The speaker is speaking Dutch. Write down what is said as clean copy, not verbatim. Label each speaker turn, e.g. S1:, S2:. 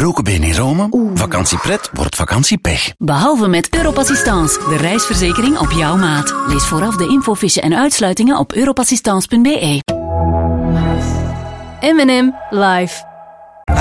S1: gebroken been in Rome? Vakantiepret wordt vakantiepech.
S2: Behalve met Europassistance, de reisverzekering op jouw maat. Lees vooraf de infofiche en uitsluitingen op europassistance.be. M&M live.